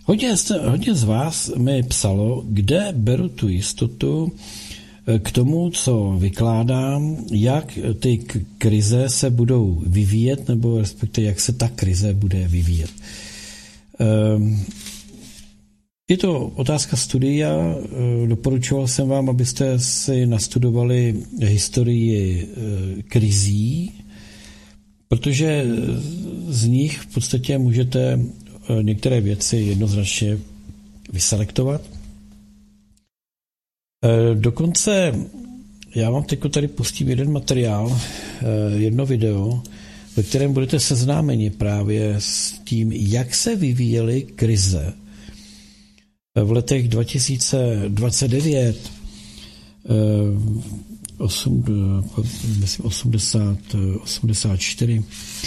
Hodně z vás mi psalo, kde beru tu jistotu k tomu, co vykládám, jak ty krize se budou vyvíjet, nebo respektive jak se ta krize bude vyvíjet. Je to otázka studia. Doporučoval jsem vám, abyste si nastudovali historii krizí, protože z nich v podstatě můžete některé věci jednoznačně vyselektovat. Dokonce já vám teď tady pustím jeden materiál, jedno video, ve kterém budete seznámeni právě s tím, jak se vyvíjely krize v letech 2029, 84,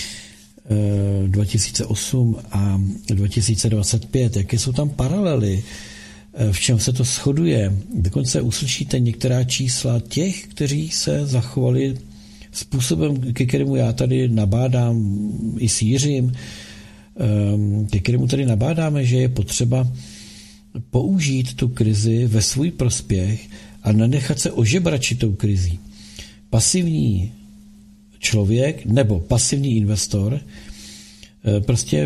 2008 a 2025, jaké jsou tam paralely, v čem se to shoduje. Dokonce uslyšíte některá čísla těch, kteří se zachovali způsobem, ke kterému já tady nabádám i s Jiřím, ke kterému tady nabádáme, že je potřeba použít tu krizi ve svůj prospěch a nenechat se ožebračit tou krizí. Pasivní člověk nebo pasivní investor prostě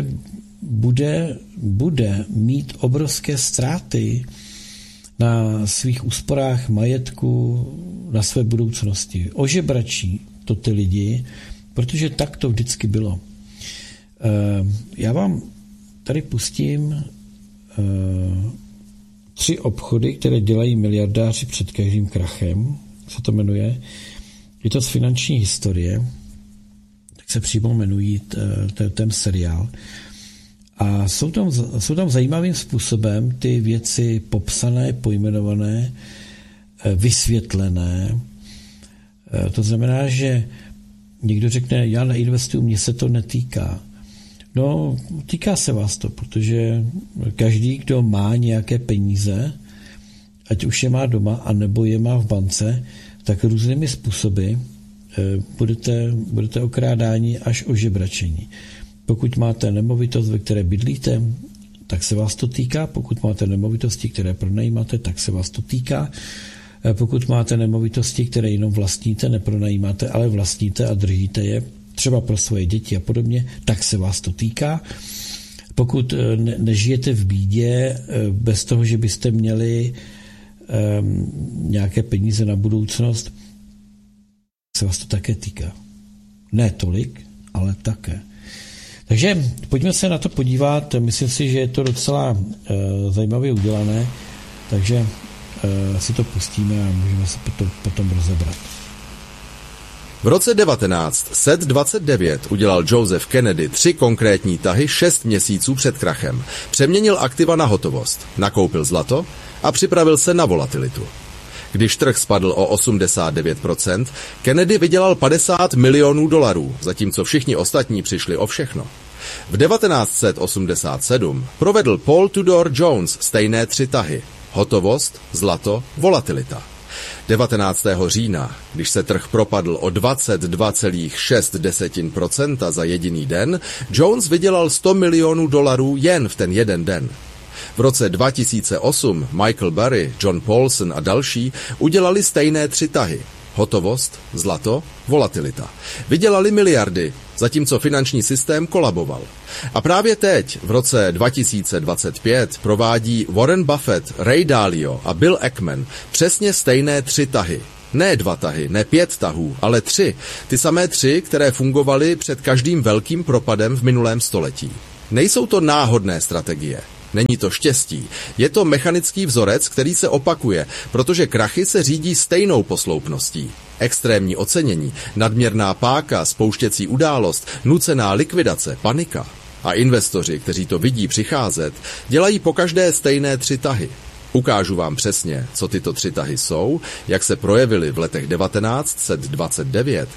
bude mít obrovské ztráty na svých úsporách majetku, na své budoucnosti. Ožebračí to ty lidi, protože tak to vždycky bylo. Já vám tady pustím 3 obchody, které dělají miliardáři před každým krachem, se to jmenuje. Je to z finanční historie, tak se přímo jmenují ten seriál. A jsou tam zajímavým způsobem ty věci popsané, pojmenované, vysvětlené. To znamená, že někdo řekne, já neinvestuju, mně se to netýká. No, týká se vás to, protože každý, kdo má nějaké peníze, ať už je má doma, anebo je má v bance, tak různými způsoby budete okrádáni až ožebračení. Pokud máte nemovitost, ve které bydlíte, tak se vás to týká. Pokud máte nemovitosti, které pronajímáte, tak se vás to týká. Pokud máte nemovitosti, které jenom vlastníte, nepronajímáte, ale vlastníte a držíte je, třeba pro svoje děti a podobně, tak se vás to týká. Pokud nežijete v bídě bez toho, že byste měli nějaké peníze na budoucnost, se vás to také týká. Ne tolik, ale také. Takže pojďme se na to podívat. Myslím si, že je to docela zajímavě udělané, takže si to pustíme a můžeme se potom rozebrat. V roce 1929 udělal Joseph Kennedy 3 konkrétní tahy 6 měsíců před krachem. Přeměnil aktiva na hotovost, nakoupil zlato a připravil se na volatilitu. Když trh spadl o 89%, Kennedy vydělal $50 milionů, zatímco všichni ostatní přišli o všechno. V 1987 provedl Paul Tudor Jones stejné 3 tahy. Hotovost, zlato, volatilita. 19. října, když se trh propadl o 22,6% za jediný den, Jones vydělal $100 milionů jen v ten jeden den. V roce 2008 Michael Burry, John Paulson a další udělali stejné 3 tahy. Hotovost, zlato, volatilita. Vydělali miliardy, zatímco finanční systém kolaboval. A právě teď, v roce 2025, provádí Warren Buffett, Ray Dalio a Bill Ackman přesně stejné 3 tahy. Ne 2 tahy, ne 5 tahů, ale 3. Ty samé 3, které fungovaly před každým velkým propadem v minulém století. Nejsou to náhodné strategie. Není to štěstí. Je to mechanický vzorec, který se opakuje, protože krachy se řídí stejnou posloupností. Extrémní ocenění, nadměrná páka, spouštěcí událost, nucená likvidace, panika. A investoři, kteří to vidí přicházet, dělají pokaždé stejné 3 tahy. Ukážu vám přesně, co tyto 3 tahy jsou, jak se projevily v letech 1929,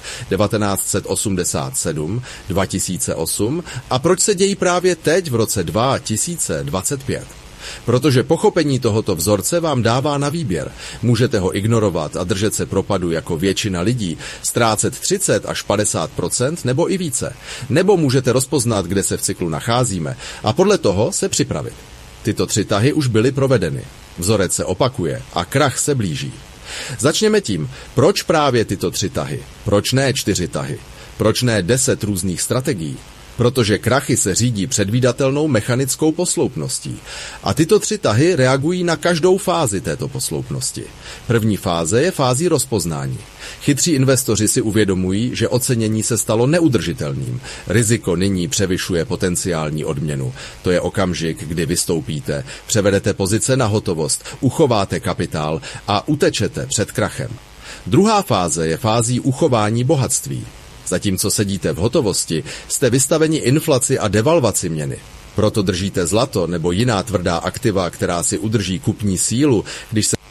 1987, 2008 a proč se dějí právě teď v roce 2025. Protože pochopení tohoto vzorce vám dává na výběr. Můžete ho ignorovat a držet se propadu jako většina lidí, ztrácet 30 až 50% nebo i více. Nebo můžete rozpoznat, kde se v cyklu nacházíme a podle toho se připravit. Tyto 3 tahy už byly provedeny. Vzorec se opakuje a krach se blíží. Začněme tím, proč právě tyto 3 tahy? Proč ne 4 tahy? Proč ne 10 různých strategií? Protože krachy se řídí předvídatelnou mechanickou posloupností. A tyto 3 tahy reagují na každou fázi této posloupnosti. První fáze je fází rozpoznání. Chytří investoři si uvědomují, že ocenění se stalo neudržitelným. Riziko nyní převyšuje potenciální odměnu. To je okamžik, kdy vystoupíte, převedete pozice na hotovost, uchováte kapitál a utečete před krachem. Druhá fáze je fází uchování bohatství. Zatímco sedíte v hotovosti, jste vystaveni inflaci a devalvaci měny. Proto držíte zlato nebo jiná tvrdá aktiva, která si udrží kupní sílu, když se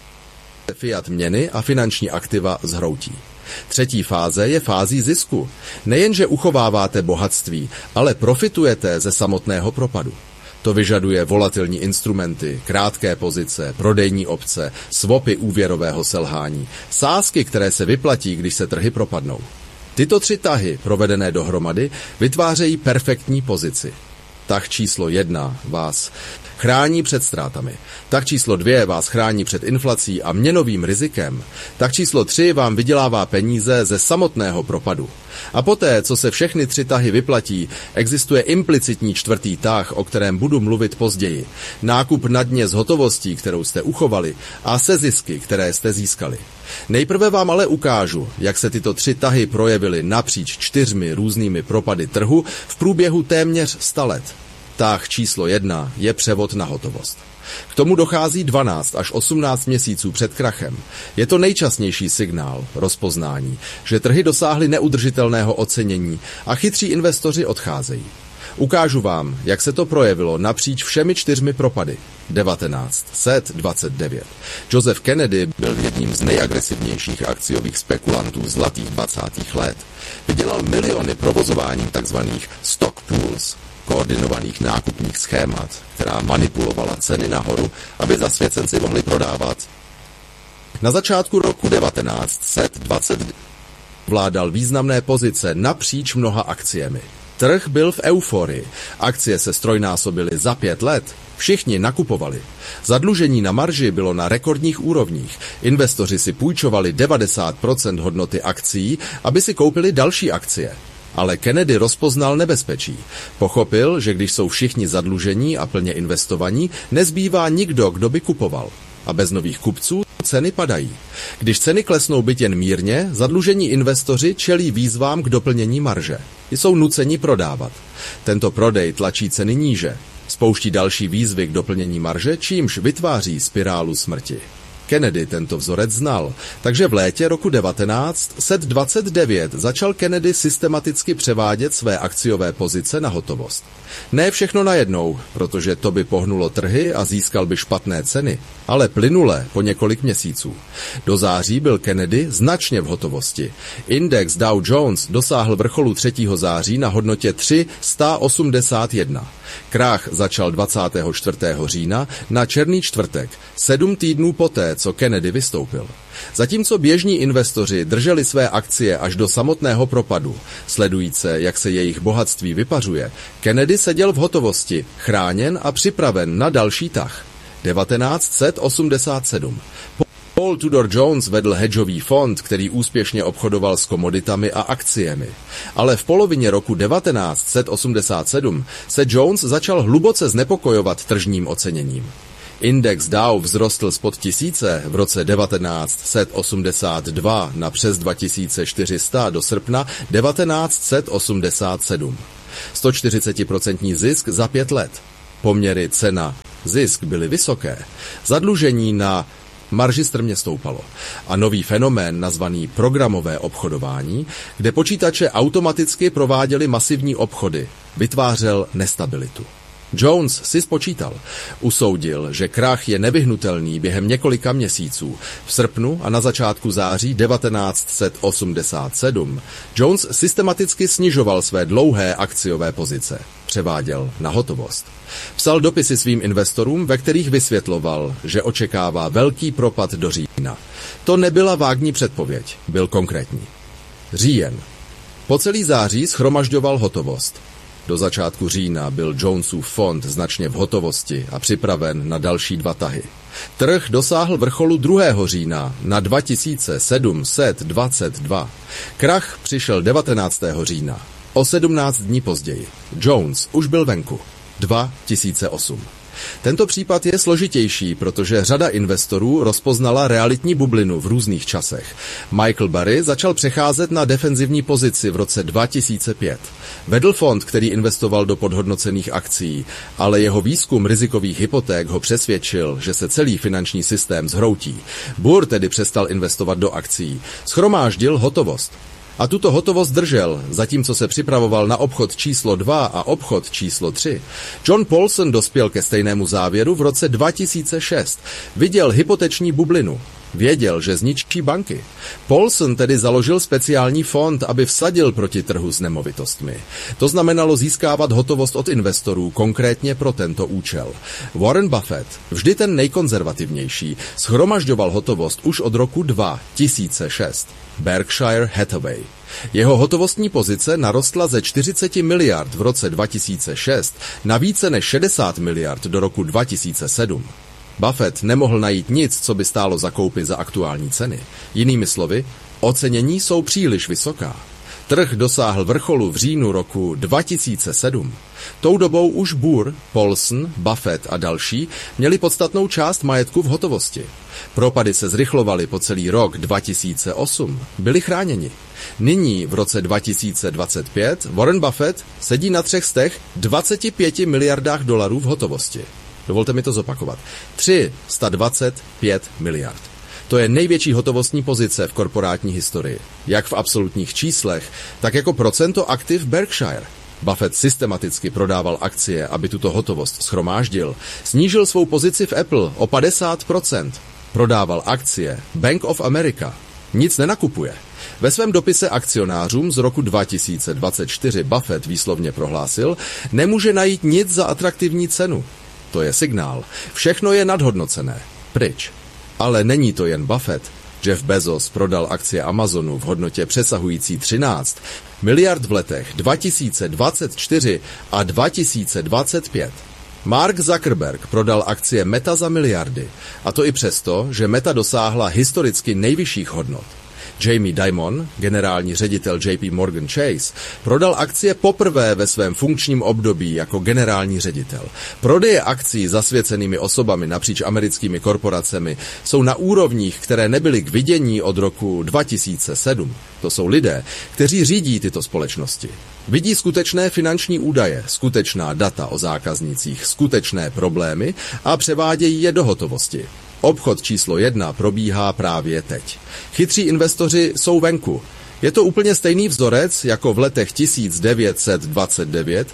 fiat měny a finanční aktiva zhroutí. Třetí fáze je fází zisku. Nejenže uchováváte bohatství, ale profitujete ze samotného propadu. To vyžaduje volatilní instrumenty, krátké pozice, prodejní opce, swapy úvěrového selhání, sázky, které se vyplatí, když se trhy propadnou. Tyto 3 tahy, provedené dohromady, vytvářejí perfektní pozici. Tah číslo 1 vás chrání před ztrátami. Tah číslo 2 vás chrání před inflací a měnovým rizikem. Tah číslo 3 vám vydělává peníze ze samotného propadu. A poté, co se všechny 3 tahy vyplatí, existuje implicitní 4. tah, o kterém budu mluvit později. Nákup na dně z hotovostí, kterou jste uchovali, a se zisky, které jste získali. Nejprve vám ale ukážu, jak se tyto 3 tahy projevily napříč 4 různými propady trhu v průběhu téměř 100 let. Tah číslo 1 je převod na hotovost. K tomu dochází 12 až 18 měsíců před krachem. Je to nejčastější signál, rozpoznání, že trhy dosáhly neudržitelného ocenění a chytří investoři odcházejí. Ukážu vám, jak se to projevilo napříč všemi 4 propady. 1929. Joseph Kennedy byl jedním z nejagresivnějších akciových spekulantů zlatých 20. let. Vydělal miliony provozováním tzv. Stock pools, koordinovaných nákupních schémat, která manipulovala ceny nahoru, aby zasvěcenci mohli prodávat. Na začátku roku 1920 vládal významné pozice napříč mnoha akciemi. Trh byl v euforii. Akcie se strojnásobily za 5 let. Všichni nakupovali. Zadlužení na marži bylo na rekordních úrovních. Investoři si půjčovali 90% hodnoty akcií, aby si koupili další akcie. Ale Kennedy rozpoznal nebezpečí. Pochopil, že když jsou všichni zadlužení a plně investovaní, nezbývá nikdo, kdo by kupoval. A bez nových kupců ceny padají. Když ceny klesnou byť jen mírně, zadlužení investoři čelí výzvám k doplnění marže. Jsou nuceni prodávat. Tento prodej tlačí ceny níže. Spouští další výzvy k doplnění marže, čímž vytváří spirálu smrti. Kennedy tento vzorec znal, takže v létě roku 1929 začal Kennedy systematicky převádět své akciové pozice na hotovost. Ne všechno najednou, protože to by pohnulo trhy a získal by špatné ceny, ale plynule po několik měsíců. Do září byl Kennedy značně v hotovosti. Index Dow Jones dosáhl vrcholu 3. září na hodnotě 381. Krach začal 24. října na Černý čtvrtek, 7 týdnů poté, co Kennedy vystoupil. Zatímco běžní investoři drželi své akcie až do samotného propadu, sledujíce, jak se jejich bohatství vypařuje, Kennedy seděl v hotovosti, chráněn a připraven na další tah. 1987. Paul Tudor Jones vedl hedžový fond, který úspěšně obchodoval s komoditami a akciemi. Ale v polovině roku 1987 se Jones začal hluboce znepokojovat tržním oceněním. Index Dow vzrostl spod 1000 v roce 1982 na přes 2400 do srpna 1987. 140% zisk za 5 let. Poměry cena-zisk byly vysoké. Zadlužení na marži strmě stoupalo. A nový fenomén nazvaný programové obchodování, kde počítače automaticky prováděly masivní obchody, vytvářel nestabilitu. Jones si spočítal. Usoudil, že krach je nevyhnutelný během několika měsíců. V srpnu a na začátku září 1987 Jones systematicky snižoval své dlouhé akciové pozice. Převáděl na hotovost. Psal dopisy svým investorům, ve kterých vysvětloval, že očekává velký propad do října. To nebyla vágní předpověď, byl konkrétní. Říjen. Po celý září shromažďoval hotovost. Do začátku října byl Jonesův fond značně v hotovosti a připraven na další 2 tahy. Trh dosáhl vrcholu 2. října na 2722. Krach přišel 19. října. O 17 dní později. Jones už byl venku. 2008. Tento případ je složitější, protože řada investorů rozpoznala realitní bublinu v různých časech. Michael Burry začal přecházet na defenzivní pozici v roce 2005. Vedl fond, který investoval do podhodnocených akcií, ale jeho výzkum rizikových hypoték ho přesvědčil, že se celý finanční systém zhroutí. Burr tedy přestal investovat do akcií. Shromáždil hotovost. A tuto hotovost držel, zatímco se připravoval na obchod číslo 2 a obchod číslo 3. John Paulson dospěl ke stejnému závěru v roce 2006. Viděl hypoteční bublinu. Věděl, že zničí banky. Paulson tedy založil speciální fond, aby vsadil proti trhu s nemovitostmi. To znamenalo získávat hotovost od investorů konkrétně pro tento účel. Warren Buffett, vždy ten nejkonzervativnější, shromažďoval hotovost už od roku 2006. Berkshire Hathaway. Jeho hotovostní pozice narostla ze 40 miliard v roce 2006 na více než 60 miliard do roku 2007. Buffett nemohl najít nic, co by stálo za koupi za aktuální ceny. Jinými slovy, ocenění jsou příliš vysoká. Trh dosáhl vrcholu v říjnu roku 2007. Tou dobou už Burr, Paulson, Buffett a další měli podstatnou část majetku v hotovosti. Propady se zrychlovaly po celý rok 2008. Byli chráněni. Nyní v roce 2025 Warren Buffett sedí na 325 miliardách dolarů v hotovosti. Dovolte mi to zopakovat. 325 miliard. To je největší hotovostní pozice v korporátní historii. Jak v absolutních číslech, tak jako procento aktiv Berkshire. Buffett systematicky prodával akcie, aby tuto hotovost shromáždil. Snížil svou pozici v Apple o 50%. Prodával akcie Bank of America. Nic nenakupuje. Ve svém dopise akcionářům z roku 2024 Buffett výslovně prohlásil, nemůže najít nic za atraktivní cenu. To je signál. Všechno je nadhodnocené. Pryč. Ale není to jen Buffett. Jeff Bezos prodal akcie Amazonu v hodnotě přesahující 13 miliard v letech 2024 a 2025. Mark Zuckerberg prodal akcie Meta za miliardy, a to i přesto, že Meta dosáhla historicky nejvyšších hodnot. Jamie Dimon, generální ředitel JP Morgan Chase, prodal akcie poprvé ve svém funkčním období jako generální ředitel. Prodeje akcí zasvěcenými osobami napříč americkými korporacemi jsou na úrovních, které nebyly k vidění od roku 2007. To jsou lidé, kteří řídí tyto společnosti. Vidí skutečné finanční údaje, skutečná data o zákaznících, skutečné problémy a převádějí je do hotovosti. Obchod číslo 1 probíhá právě teď. Chytří investoři jsou venku. Je to úplně stejný vzorec jako v letech 1929,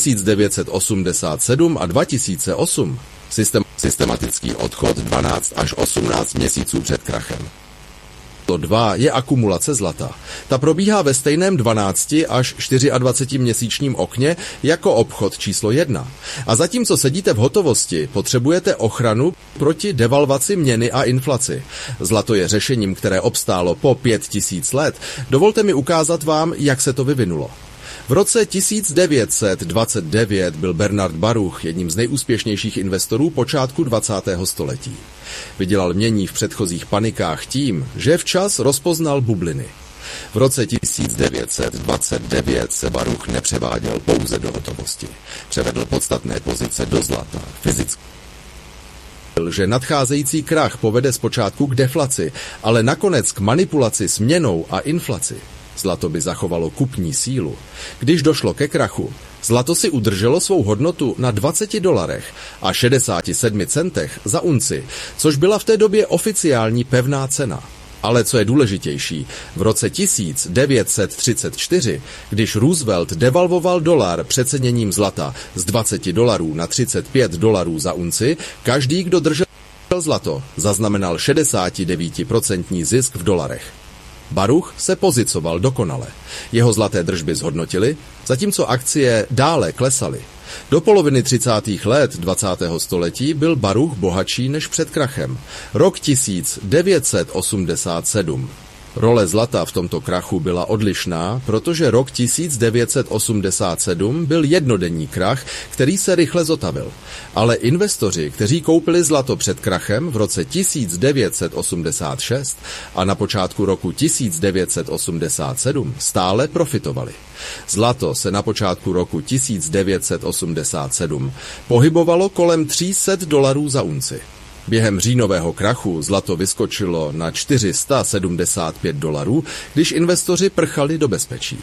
1987 a 2008. Systematický odchod 12 až 18 měsíců před krachem. To 2 je akumulace zlata. Ta probíhá ve stejném 12 až 24 měsíčním okně jako obchod číslo 1. A zatímco sedíte v hotovosti, potřebujete ochranu proti devalvaci měny a inflaci. Zlato je řešením, které obstálo po 5000 let. Dovolte mi ukázat vám, jak se to vyvinulo. V roce 1929 byl Bernard Baruch jedním z nejúspěšnějších investorů počátku 20. století. Vydělal mění v předchozích panikách tím, že včas rozpoznal bubliny. V roce 1929 se Baruch nepřeváděl pouze do hotovosti. Převedl podstatné pozice do zlata, fyzicky. Že nadcházející krach povede zpočátku k deflaci, ale nakonec k manipulaci s měnou a inflaci. Zlato by zachovalo kupní sílu. Když došlo ke krachu, zlato si udrželo svou hodnotu na $20 a 67 centech za unci, což byla v té době oficiální pevná cena. Ale co je důležitější, v roce 1934, když Roosevelt devalvoval dolar přeceněním zlata z $20 na $35 za unci, každý, kdo držel zlato, zaznamenal 69% zisk v dolarech. Baruch se pozicoval dokonale. Jeho zlaté držby zhodnotily, zatímco akcie dále klesaly. Do poloviny 30. let 20. století byl Baruch bohatší než před krachem. Rok 1987. Role zlata v tomto krachu byla odlišná, protože rok 1987 byl jednodenní krach, který se rychle zotavil. Ale investoři, kteří koupili zlato před krachem v roce 1986 a na počátku roku 1987, stále profitovali. Zlato se na počátku roku 1987 pohybovalo kolem $300 za unci. Během říjnového krachu zlato vyskočilo na $475, když investoři prchali do bezpečí.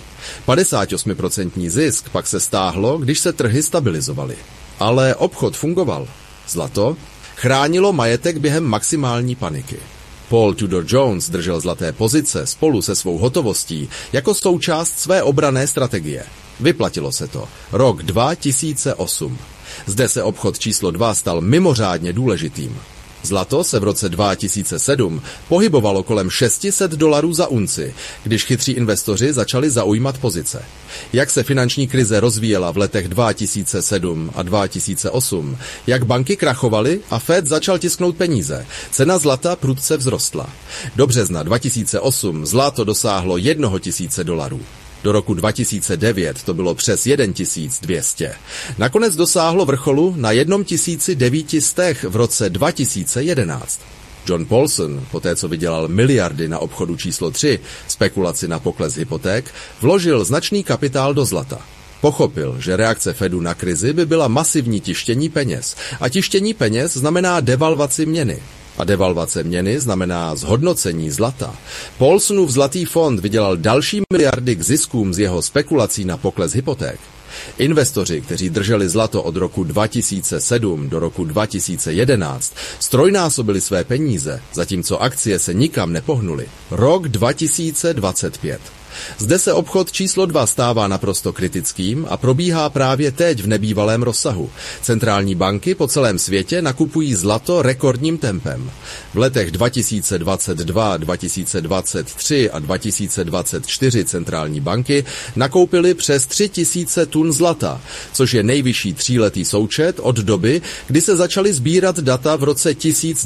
58% zisk pak se stáhlo, když se trhy stabilizovaly. Ale obchod fungoval. Zlato chránilo majetek během maximální paniky. Paul Tudor Jones držel zlaté pozice spolu se svou hotovostí jako součást své obranné strategie. Vyplatilo se to. Rok 2008. Zde se obchod číslo 2 stal mimořádně důležitým. Zlato se v roce 2007 pohybovalo kolem $600 za unci, když chytří investoři začali zaujímat pozice. Jak se finanční krize rozvíjela v letech 2007 a 2008, jak banky krachovaly a Fed začal tisknout peníze, cena zlata prudce vzrostla. Do března 2008 zlato dosáhlo $1,000. Do roku 2009 to bylo přes 1200. Nakonec dosáhlo vrcholu na 1900 v roce 2011. John Paulson, poté co vydělal miliardy na obchodu číslo 3, spekulaci na pokles hypoték, vložil značný kapitál do zlata. Pochopil, že reakce Fedu na krizi by byla masivní tištění peněz. A tištění peněz znamená devalvaci měny. A devalvace měny znamená zhodnocení zlata. Paulsonův zlatý fond vydělal další miliardy k ziskům z jeho spekulací na pokles hypoték. Investoři, kteří drželi zlato od roku 2007 do roku 2011, ztrojnásobili své peníze, zatímco akcie se nikam nepohnuly. Rok 2025. Zde se obchod číslo 2 stává naprosto kritickým a probíhá právě teď v nebývalém rozsahu. Centrální banky po celém světě nakupují zlato rekordním tempem. V letech 2022, 2023 a 2024 centrální banky nakoupily přes 3000 tun zlata, což je nejvyšší tříletý součet od doby, kdy se začaly sbírat data v roce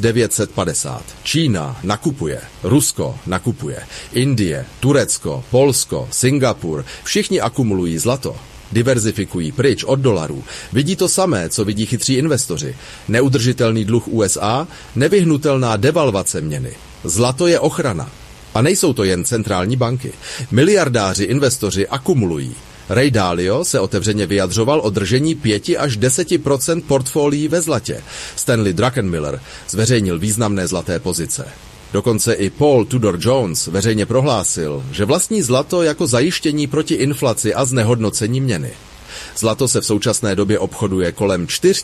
1950. Čína nakupuje, Rusko nakupuje, Indie, Turecko, Polsko, Singapur, všichni akumulují zlato. Diverzifikují pryč od dolarů. Vidí to samé, co vidí chytří investoři. Neudržitelný dluh USA, nevyhnutelná devalvace měny. Zlato je ochrana. A nejsou to jen centrální banky. Miliardáři investoři akumulují. Ray Dalio se otevřeně vyjadřoval o držení 5 až 10% portfolií ve zlatě. Stanley Druckenmiller zveřejnil významné zlaté pozice. Dokonce i Paul Tudor Jones veřejně prohlásil, že vlastní zlato jako zajištění proti inflaci a znehodnocení měny. Zlato se v současné době obchoduje kolem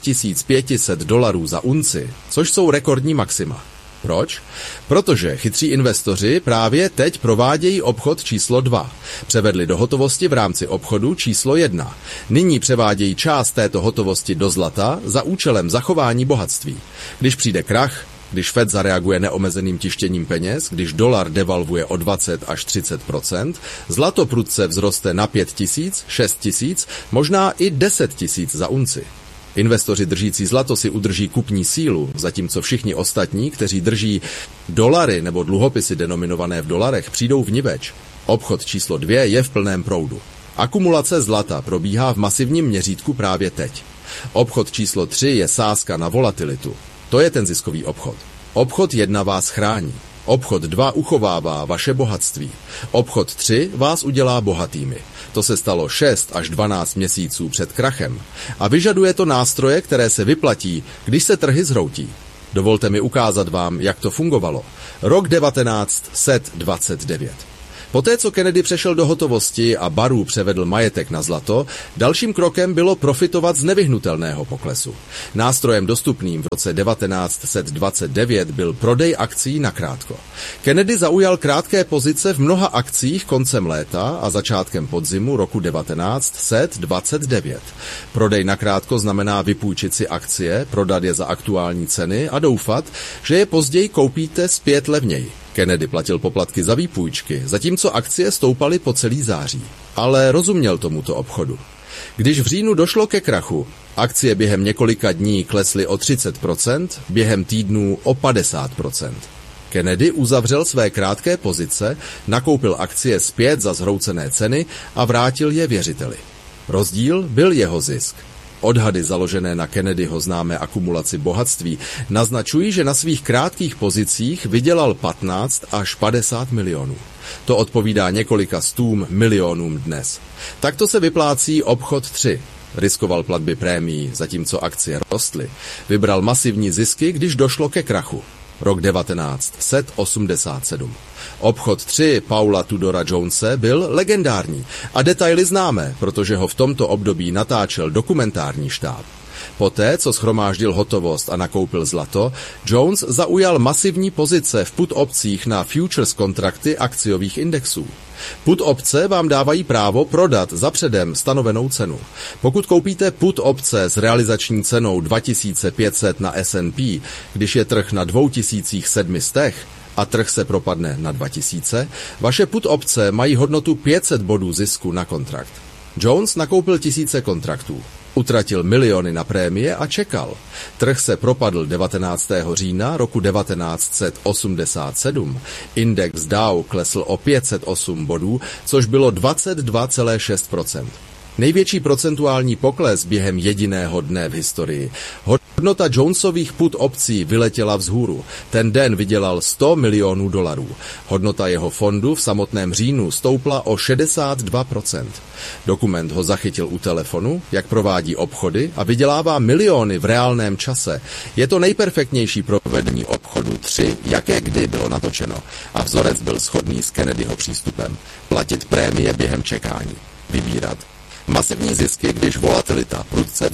$4500 za unci, což jsou rekordní maxima. Proč? Protože chytří investoři právě teď provádějí obchod číslo 2. Převedli do hotovosti v rámci obchodu číslo 1. Nyní převádějí část této hotovosti do zlata za účelem zachování bohatství. Když přijde krach, když Fed zareaguje neomezeným tištěním peněz, když dolar devalvuje o 20 až 30%, zlato prudce vzroste na 5000, 6000, možná i 10 000 za unci. Investoři držící zlato si udrží kupní sílu, zatímco všichni ostatní, kteří drží dolary nebo dluhopisy denominované v dolarech, přijdou vniveč. Obchod číslo 2 je v plném proudu. Akumulace zlata probíhá v masivním měřítku právě teď. Obchod číslo 3 je sázka na volatilitu. To je ten ziskový obchod. Obchod 1 vás chrání. Obchod 2 uchovává vaše bohatství. Obchod 3 vás udělá bohatými. To se stalo 6 až 12 měsíců před krachem. A vyžaduje to nástroje, které se vyplatí, když se trhy zhroutí. Dovolte mi ukázat vám, jak to fungovalo. Rok 1929. Poté, co Kennedy přešel do hotovosti a Baru převedl majetek na zlato, dalším krokem bylo profitovat z nevyhnutelného poklesu. Nástrojem dostupným v roce 1929 byl prodej akcií nakrátko. Kennedy zaujal krátké pozice v mnoha akcích koncem léta a začátkem podzimu roku 1929. Prodej nakrátko znamená vypůjčit si akcie, prodat je za aktuální ceny a doufat, že je později koupíte zpět levněji. Kennedy platil poplatky za výpůjčky, zatímco akcie stoupaly po celý září. Ale rozuměl tomuto obchodu. Když v říjnu došlo ke krachu, akcie během několika dní klesly o 30%, během týdnů o 50%. Kennedy uzavřel své krátké pozice, nakoupil akcie zpět za zhroucené ceny a vrátil je věřiteli. Rozdíl byl jeho zisk. Odhady založené na Kennedyho známé akumulaci bohatství naznačují, že na svých krátkých pozicích vydělal 15 až 50 milionů. To odpovídá několika stům milionům dnes. Takto se vyplácí obchod 3. Riskoval platby prémií, zatímco akcie rostly. Vybral masivní zisky, když došlo ke krachu. Rok 1987. Obchod 3 Paula Tudora Jonese byl legendární a detaily známé, protože ho v tomto období natáčel dokumentární štáb. Poté, co shromáždil hotovost a nakoupil zlato, Jones zaujal masivní pozice v put opcích na futures kontrakty akciových indexů. Put opce vám dávají právo prodat za předem stanovenou cenu. Pokud koupíte put opce s realizační cenou 2500 na S&P, když je trh na 2700 a trh se propadne na 2000, vaše put opce mají hodnotu 500 bodů zisku na kontrakt. Jones nakoupil tisíce kontraktů. Utratil miliony na prémie a čekal. Trh se propadl 19. října roku 1987. Index Dow klesl o 508 bodů, což bylo 22,6%. Největší procentuální pokles během jediného dne v historii. Hodnota Jonesových put opcí vyletěla vzhůru. Ten den vydělal 100 milionů dolarů. Hodnota jeho fondu v samotném říjnu stoupla o 62%. Dokument ho zachytil u telefonu, jak provádí obchody a vydělává miliony v reálném čase. Je to nejperfektnější provedení obchodu 3, jaké kdy bylo natočeno. A vzorec byl shodný s Kennedyho přístupem. Platit prémie během čekání. Vybírat masivní zisky, když volatilita prudce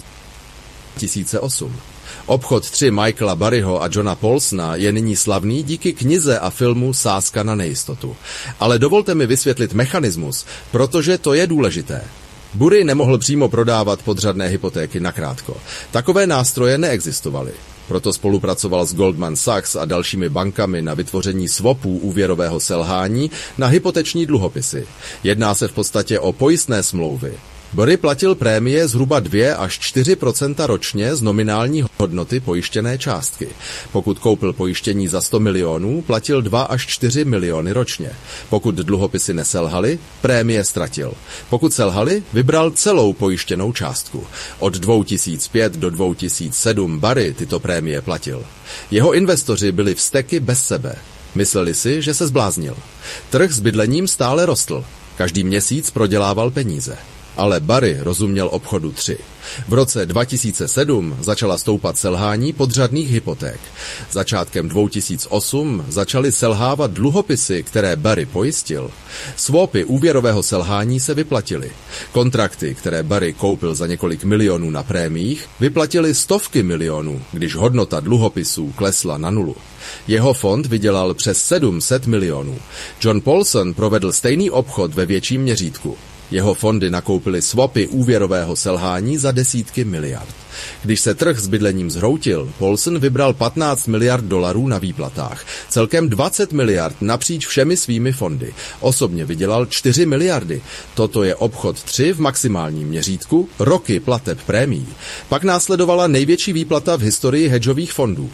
2008. Obchod 3 Michaela Burryho a Johna Paulsona je nyní slavný díky knize a filmu Sázka na nejistotu. Ale dovolte mi vysvětlit mechanismus, protože to je důležité. Burry nemohl přímo prodávat podřadné hypotéky nakrátko. Takové nástroje neexistovaly. Proto spolupracoval s Goldman Sachs a dalšími bankami na vytvoření swapů úvěrového selhání na hypoteční dluhopisy. Jedná se v podstatě o pojistné smlouvy. Burry platil prémie zhruba 2 až 4% ročně z nominální hodnoty pojištěné částky. Pokud koupil pojištění za 100 milionů, platil 2 až 4 miliony ročně. Pokud dluhopisy neselhaly, prémie ztratil. Pokud selhaly, vybral celou pojištěnou částku. Od 2005 do 2007 Burry tyto prémie platil. Jeho investoři byli vzteky bez sebe. Mysleli si, že se zbláznil. Trh s bydlením stále rostl. Každý měsíc prodělával peníze. Ale Burry rozuměl obchodu 3. V roce 2007 začala stoupat selhání podřadných hypoték. Začátkem 2008 začaly selhávat dluhopisy, které Burry pojistil. Swapy úvěrového selhání se vyplatily. Kontrakty, které Burry koupil za několik milionů na prémiích, vyplatily stovky milionů, když hodnota dluhopisů klesla na nulu. Jeho fond vydělal přes 700 milionů. John Paulson provedl stejný obchod ve větším měřítku. Jeho fondy nakoupily swapy úvěrového selhání za desítky miliard. Když se trh s bydlením zhroutil, Paulson vybral 15 miliard dolarů na výplatách, celkem 20 miliard napříč všemi svými fondy. Osobně vydělal 4 miliardy. Toto je obchod 3 v maximálním měřítku, roky plateb prémií. Pak následovala největší výplata v historii hedžových fondů.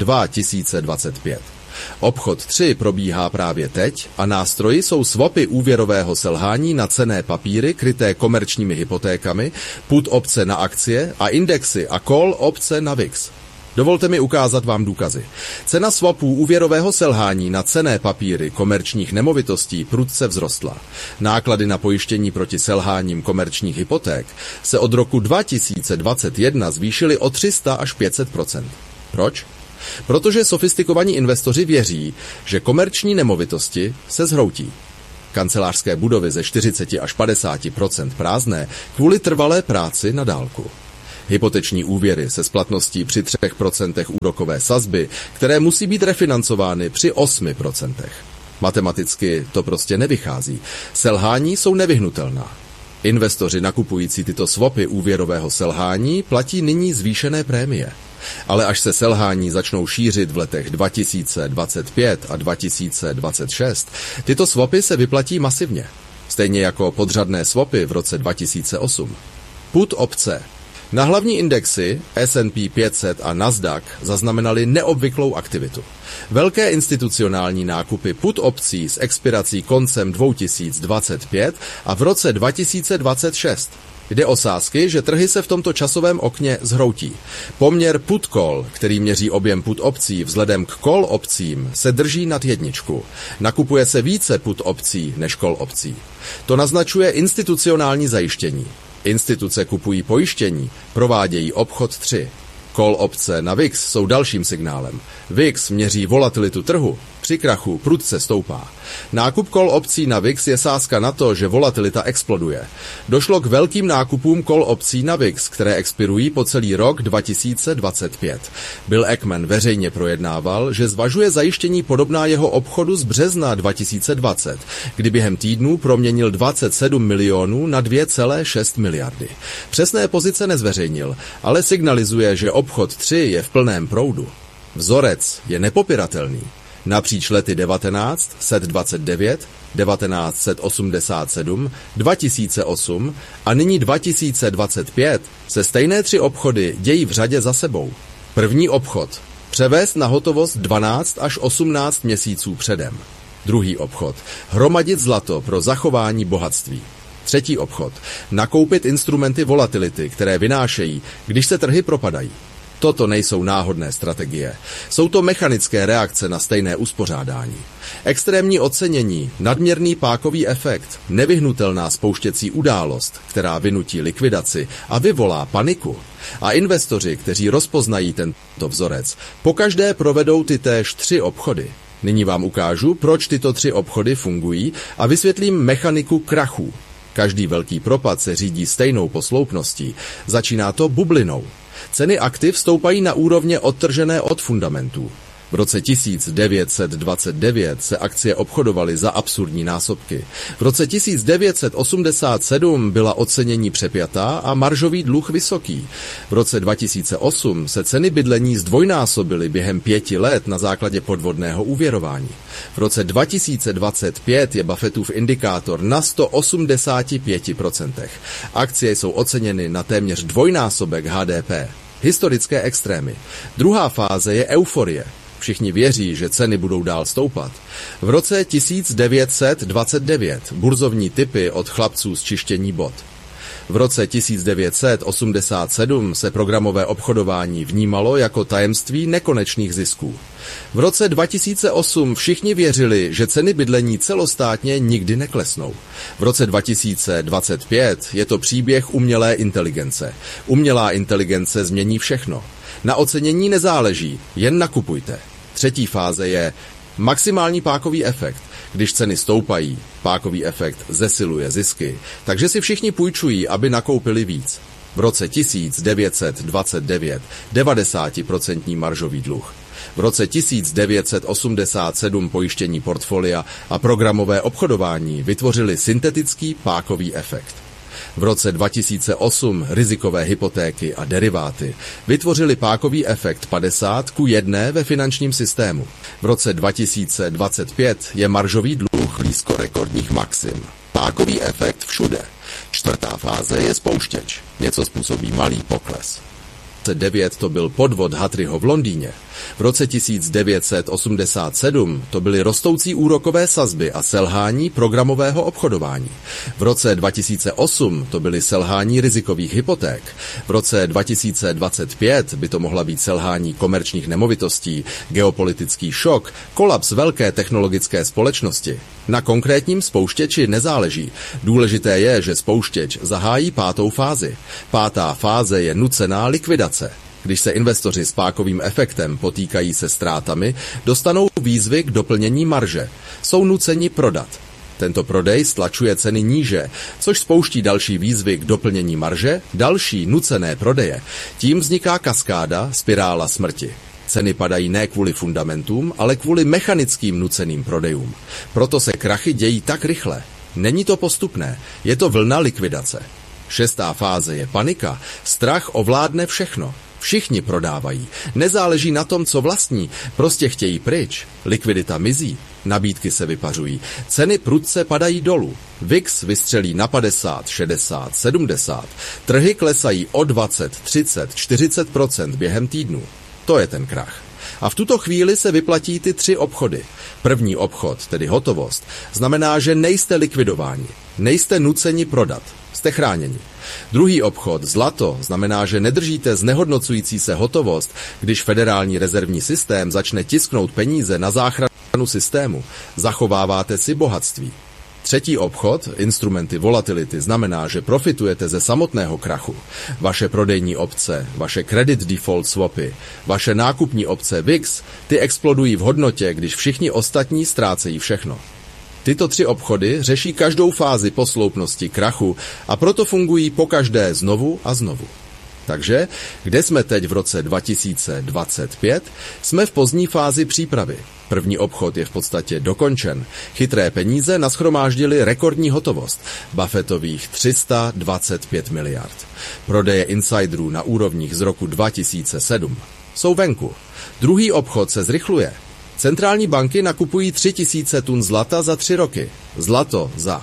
2025. Obchod 3 probíhá právě teď a nástroji jsou swapy úvěrového selhání na cenné papíry kryté komerčními hypotékami, put opce na akcie a indexy a call opce na VIX. Dovolte mi ukázat vám důkazy. Cena swapů úvěrového selhání na cenné papíry komerčních nemovitostí prudce vzrostla. Náklady na pojištění proti selháním komerčních hypoték se od roku 2021 zvýšily o 300 až 500%. Proč? Protože sofistikovaní investoři věří, že komerční nemovitosti se zhroutí. Kancelářské budovy ze 40 až 50% prázdné kvůli trvalé práci na dálku. Hypoteční úvěry se splatností při 3% úrokové sazby, které musí být refinancovány při 8%. Matematicky to prostě nevychází. Selhání jsou nevyhnutelná. Investoři nakupující tyto swapy úvěrového selhání platí nyní zvýšené prémie. Ale až se selhání začnou šířit v letech 2025 a 2026, tyto swapy se vyplatí masivně. Stejně jako podřadné swapy v roce 2008. Put opce. Na hlavní indexy S&P 500 a Nasdaq zaznamenali neobvyklou aktivitu. Velké institucionální nákupy put opcí s expirací koncem 2025 a v roce 2026. Jde o sázky, že trhy se v tomto časovém okně zhroutí. Poměr put call, který měří objem put opcí vzhledem k call opcím, se drží nad 1. Nakupuje se více put opcí než call opcí. To naznačuje institucionální zajištění. Instituce kupují pojištění, provádějí obchod 3. Call opce na VIX jsou dalším signálem. VIX měří volatilitu trhu, při krachu prudce stoupá. Nákup call opcí na VIX je sázka na to, že volatilita exploduje. Došlo k velkým nákupům call opcí na VIX, které expirují po celý rok 2025. Bill Ackman veřejně projednával, že zvažuje zajištění podobná jeho obchodu z března 2020, kdy během týdnů proměnil 27 milionů na 2,6 miliardy. Přesné pozice nezveřejnil, ale signalizuje, že obchod 3 je v plném proudu. Vzorec je nepopiratelný. Napříč lety 1929, 1987, 2008 a nyní 2025 se stejné 3 obchody dějí v řadě za sebou. První obchod. Převést na hotovost 12 až 18 měsíců předem. Druhý obchod. Hromadit zlato pro zachování bohatství. Třetí obchod. Nakoupit instrumenty volatility, které vynášejí, když se trhy propadají. Toto nejsou náhodné strategie. Jsou to mechanické reakce na stejné uspořádání. Extrémní ocenění, nadměrný pákový efekt, nevyhnutelná spouštěcí událost, která vynutí likvidaci a vyvolá paniku. A investoři, kteří rozpoznají tento vzorec, pokaždé provedou tytéž 3 obchody. Nyní vám ukážu, proč tyto 3 obchody fungují a vysvětlím mechaniku krachů. Každý velký propad se řídí stejnou posloupností. Začíná to bublinou. Ceny aktiv stoupají na úrovně odtržené od fundamentů. V roce 1929 se akcie obchodovaly za absurdní násobky. V roce 1987 byla ocenění přepjatá a maržový dluh vysoký. V roce 2008 se ceny bydlení zdvojnásobily během 5 let na základě podvodného úvěrování. V roce 2025 je Buffettův indikátor na 185%. Akcie jsou oceněny na téměř dvojnásobek HDP. Historické extrémy. Druhá fáze je euforie. Všichni věří, že ceny budou dál stoupat. V roce 1929 burzovní tipy od chlapců z čištění bot. V roce 1987 se programové obchodování vnímalo jako tajemství nekonečných zisků. V roce 2008 všichni věřili, že ceny bydlení celostátně nikdy neklesnou. V roce 2025 je to příběh umělé inteligence. Umělá inteligence změní všechno. Na ocenění nezáleží, jen nakupujte. Třetí fáze je maximální pákový efekt. Když ceny stoupají, pákový efekt zesiluje zisky, takže si všichni půjčují, aby nakoupili víc. V roce 1929 90% maržový dluh. V roce 1987 pojištění portfolia a programové obchodování vytvořili syntetický pákový efekt. V roce 2008 rizikové hypotéky a deriváty vytvořili pákový efekt 50:1 ve finančním systému. V roce 2025 je maržový dluh blízko rekordních maxim. Pákový efekt všude. Čtvrtá fáze je spouštěč. Něco způsobí malý pokles. V roce 2009 to byl podvod Hattriho v Londýně. V roce 1987 to byly rostoucí úrokové sazby a selhání programového obchodování. V roce 2008 to byly selhání rizikových hypoték. V roce 2025 by to mohla být selhání komerčních nemovitostí, geopolitický šok, kolaps velké technologické společnosti. Na konkrétním spouštěči nezáleží. Důležité je, že spouštěč zahájí 5. fázi. 5. fáze je nucená likvidace. Když se investoři s pákovým efektem potýkají se ztrátami, dostanou výzvy k doplnění marže. Jsou nuceni prodat. Tento prodej stlačuje ceny níže, což spouští další výzvy k doplnění marže, další nucené prodeje. Tím vzniká kaskáda, spirála smrti. Ceny padají ne kvůli fundamentům, ale kvůli mechanickým nuceným prodejům. Proto se krachy dějí tak rychle. Není to postupné, je to vlna likvidace. 6. fáze je panika, strach ovládne všechno. Všichni prodávají. Nezáleží na tom, co vlastní. Prostě chtějí pryč. Likvidita mizí. Nabídky se vypařují. Ceny prudce padají dolů. VIX vystřelí na 50, 60, 70. Trhy klesají o 20, 30, 40% během týdnů. To je ten krach. A v tuto chvíli se vyplatí ty 3 obchody. První obchod, tedy hotovost, znamená, že nejste likvidováni. Nejste nuceni prodat. Jste chráněni. Druhý obchod, zlato, znamená, že nedržíte znehodnocující se hotovost, když Federální rezervní systém začne tisknout peníze na záchranu systému. Zachováváte si bohatství. Třetí obchod, instrumenty volatility, znamená, že profitujete ze samotného krachu. Vaše prodejní opce, vaše credit default swapy, vaše nákupní opce VIX, ty explodují v hodnotě, když všichni ostatní ztrácejí všechno. Tyto 3 obchody řeší každou fázi posloupnosti krachu a proto fungují pokaždé znovu a znovu. Takže, kde jsme teď v roce 2025? Jsme v pozdní fázi přípravy. První obchod je v podstatě dokončen. Chytré peníze nashromáždily rekordní hotovost, Buffettových 325 miliard. Prodeje insiderů na úrovních z roku 2007 jsou venku. Druhý obchod se zrychluje. Centrální banky nakupují 3000 tun zlata za 3 roky. Zlato za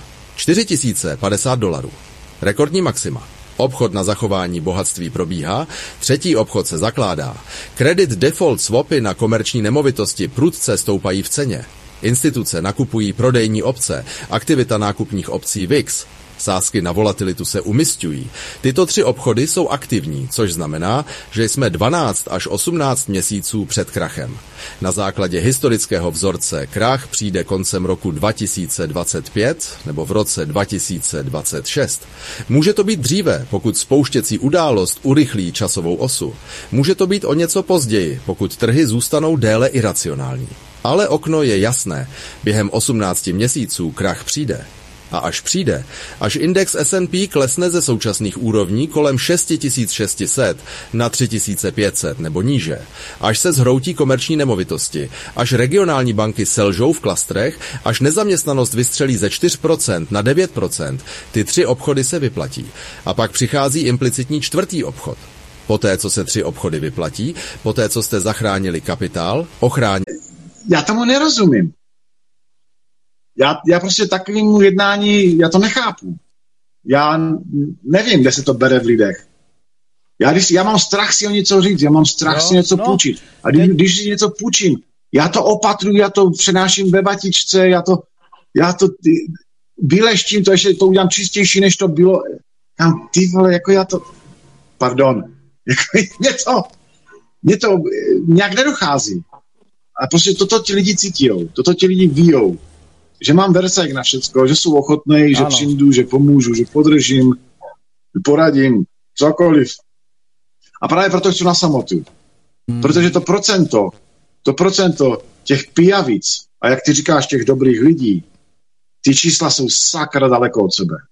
$4050. Rekordní maxima. Obchod na zachování bohatství probíhá, třetí obchod se zakládá. Credit default swapy na komerční nemovitosti prudce stoupají v ceně. Instituce nakupují prodejní opce, aktivita nákupních opcí VIX. Sázky na volatilitu se umisťují. Tyto 3 obchody jsou aktivní, což znamená, že jsme 12 až 18 měsíců před krachem. Na základě historického vzorce krach přijde koncem roku 2025 nebo v roce 2026. Může to být dříve, pokud spouštěcí událost urychlí časovou osu. Může to být o něco později, pokud trhy zůstanou déle iracionální. Ale okno je jasné. Během 18 měsíců krach přijde. A až přijde, až index S&P klesne ze současných úrovní kolem 6600 na 3500 nebo níže, až se zhroutí komerční nemovitosti, až regionální banky selžou v klastrech, až nezaměstnanost vystřelí ze 4% na 9%, ty 3 obchody se vyplatí. A pak přichází implicitní 4. obchod. Poté, co se 3 obchody vyplatí, poté, co jste zachránili kapitál, ochránili. Já tomu nerozumím. Já prostě takovému jednání, já to nechápu. Já nevím, kde se to bere v lidech. Já mám strach si o něco říct, já mám strach si něco půjčit. A když si něco půjčím, já to opatruju, já to přenáším ve vatičce, já to vyleštím, to ještě to udělám čistější, než to bylo. Ty vole, jako já to... Pardon. Mně to nějak nedochází. A prostě toto ti lidi cítijou, toto ti lidi víjou. Že mám versek na všecko, že jsou ochotný, že přijdu, že pomůžu, že podržím, že poradím, cokoliv. A právě proto chci na samotu. Protože to procento těch pijavic, a jak ty říkáš, těch dobrých lidí, ty čísla jsou sakra daleko od sebe.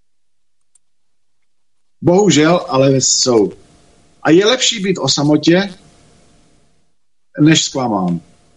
Bohužel, ale jsou. A je lepší být o samotě, než zklamán.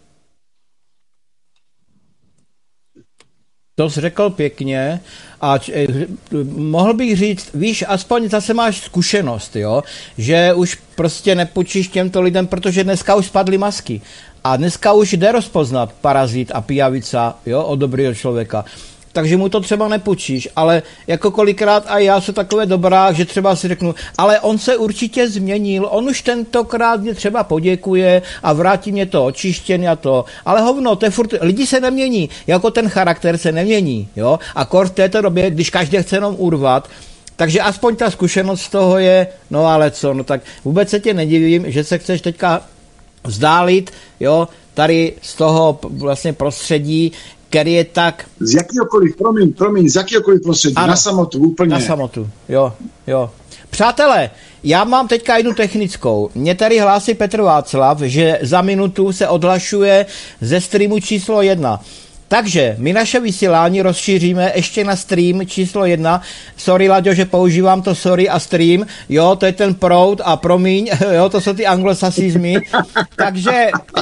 To jsi řekl pěkně a mohl bych říct, víš, aspoň zase máš zkušenost, jo, že už prostě nepůjčíš těmto lidem, protože dneska už spadly masky a dneska už jde rozpoznat parazit a pijavica, jo, od dobrého člověka. Takže mu to třeba nepůjčíš, ale jako kolikrát a já jsem takové dobrák, že třeba si řeknu, ale on se určitě změnil, on už tentokrát mě třeba poděkuje a vrátí mě to očištěný a to, ale hovno, to je furt, lidi se nemění, jako ten charakter se nemění, jo, a kor v této době, když každý chce jenom urvat, takže aspoň ta zkušenost z toho je, no ale co, no tak vůbec se tě nedivím, že se chceš teďka vzdálit, jo, tady z toho vlastně prostředí, který je tak... Z jakýkoliv, promiň, z jakýkoliv prostředí, ano, na samotu, úplně. Na samotu, jo. Přátelé, já mám teďka jednu technickou. Mě tady hlásí Petr Václav, že za minutu se odhlašuje ze streamu číslo 1. Takže my naše vysílání rozšíříme ještě na stream číslo 1. Sorry, Laďo, že používám to sorry a stream. Jo, to je ten proud a promiň, jo, to jsou ty anglosasizmy. Takže